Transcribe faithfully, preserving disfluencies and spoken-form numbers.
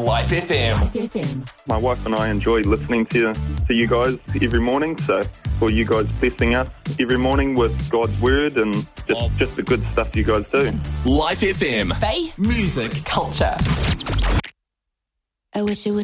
Life F M. F M. My wife and I enjoy listening to to you guys every morning. So for you guys blessing us every morning with God's word and just, Oh. just the good stuff you guys do. Life F M. Faith, Music. culture. I wish it was